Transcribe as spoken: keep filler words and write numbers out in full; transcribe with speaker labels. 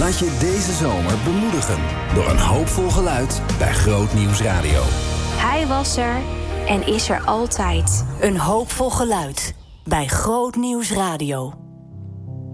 Speaker 1: Laat je deze zomer bemoedigen door een hoopvol geluid bij Groot Nieuws Radio.
Speaker 2: Hij was er en is er altijd.
Speaker 3: Een hoopvol geluid bij Groot Nieuws Radio.